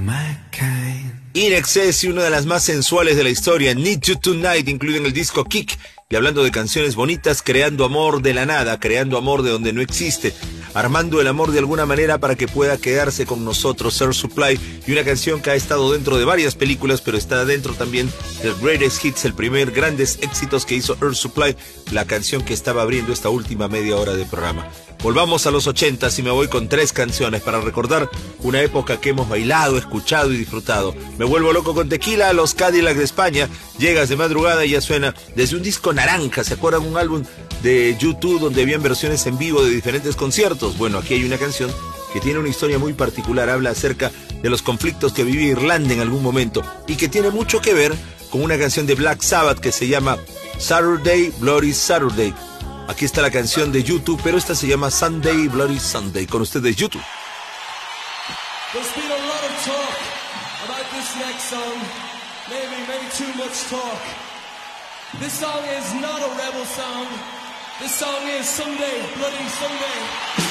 In Excess, una de las más sensuales de la historia, Need You Tonight, incluido en el disco Kick. Y hablando de canciones bonitas, creando amor de la nada, creando amor de donde no existe, armando el amor de alguna manera para que pueda quedarse con nosotros, Air Supply, y una canción que ha estado dentro de varias películas, pero está dentro también del Greatest Hits, el primer grandes éxitos que hizo Air Supply, la canción que estaba abriendo esta última media hora de programa. Volvamos a los 80s y me voy con 3 canciones para recordar una época que hemos bailado, escuchado y disfrutado. Me vuelvo loco con Tequila, los Cadillacs de España. Llegas de madrugada y ya suena desde un disco naranja. ¿Se acuerdan? Un álbum de YouTube donde habían versiones en vivo de diferentes conciertos. Bueno, aquí hay una canción que tiene una historia muy particular. Habla acerca de los conflictos que vivió Irlanda en algún momento y que tiene mucho que ver con una canción de Black Sabbath que se llama Saturday, Bloody Saturday. Aquí está la canción de YouTube, pero esta se llama Sunday, Bloody Sunday. Con ustedes, YouTube. There's been a lot of talk about this next song. Maybe too much talk. This song is not a rebel song. This song is Sunday, Bloody Sunday.